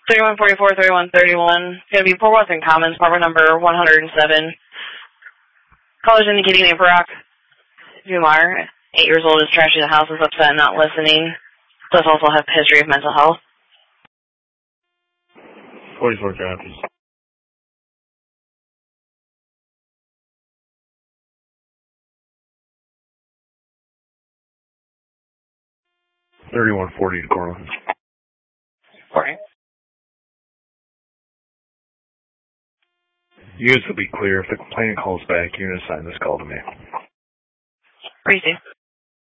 3144, 3131. It's going to be Port Western Commons, apartment number 107. Callers indicating name Barack Zumar, 8 years old, is trashing the house, is upset and not listening. Does also have history of mental health. 44 copies. $31.40 to Cortland. 40. Units will be clear. If the complainant calls back, unit assign this call to me. Receive.